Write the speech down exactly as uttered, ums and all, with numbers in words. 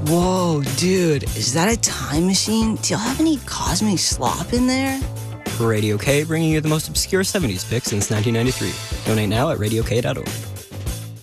Whoa, dude, is that a time machine? Do y'all have any cosmic slop in there? Radio K, bringing you the most obscure seventies pick since nineteen ninety-three. Donate now at radio k dot org.